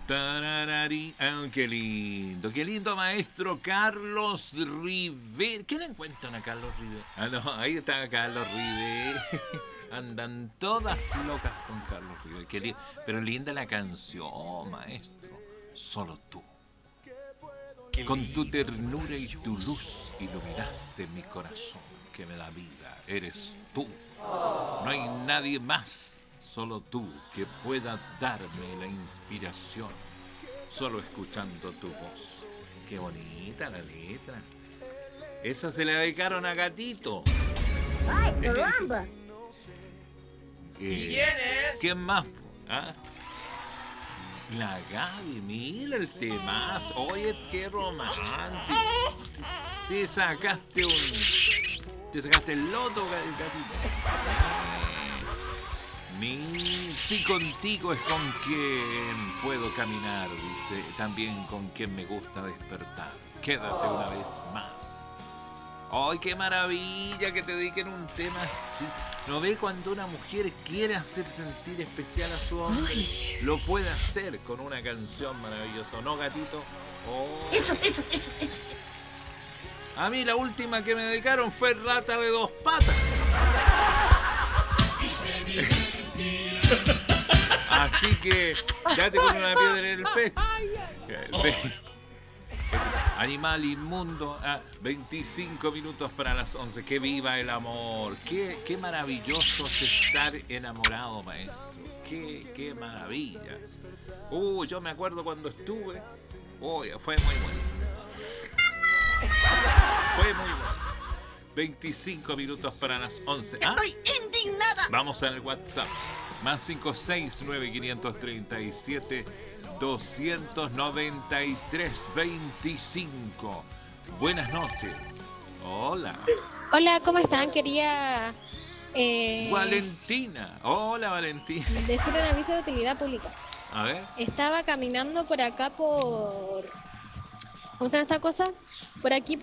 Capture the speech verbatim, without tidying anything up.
Tararari. Ah, qué lindo, qué lindo, maestro Carlos Rivera. ¿Qué le encuentran a Carlos Rivera? Ah, no, ahí está Carlos Rivera. Andan todas locas con Carlos Rivera. Qué li- Pero linda la canción, maestro. Solo tú. Qué Con tu lindo. ternura y tu luz iluminaste mi corazón que me da vida. Eres tú. No hay nadie más, solo tú, que pueda darme la inspiración. Solo escuchando tu voz. Qué bonita la letra. Esa se la dedicaron a Gatito. ¡Ay, caramba! ¿Y Eh, quién es? ¿Quién más? ¿Ah? La Gaby, mira el temas. Oye, qué romántico. Te sacaste un. Te sacaste el loto, ga- gatito. Eh, Mi, si contigo es con quien puedo caminar, dice. También con quien me gusta despertar. Quédate una vez más. ¡Ay, qué maravilla que te dediquen un tema así! ¿No ve cuando una mujer quiere hacer sentir especial a su hombre? Lo puede hacer con una canción maravillosa, ¿no, gatito? Oh. A mí la última que me dedicaron fue Rata de dos patas. Así que quédate con una piedra en el pecho. Animal inmundo, ah, veinticinco minutos para las once. Que viva el amor. Qué, qué maravilloso es estar enamorado, maestro. Qué, qué maravilla. Uh, yo me acuerdo cuando estuve. Uy, fue muy bueno. Fue muy bueno. veinticinco minutos para las once. ¿Ah? ¡Estoy indignada! Vamos al WhatsApp. Más cinco seis nueve cinco tres siete dos nueve tres veinticinco. Buenas noches. Hola. Hola, ¿cómo están? Quería eh, Valentina. Hola, Valentina. decir un aviso de utilidad pública. A ver. Estaba caminando por acá por... ¿Cómo se llama esta cosa? Por aquí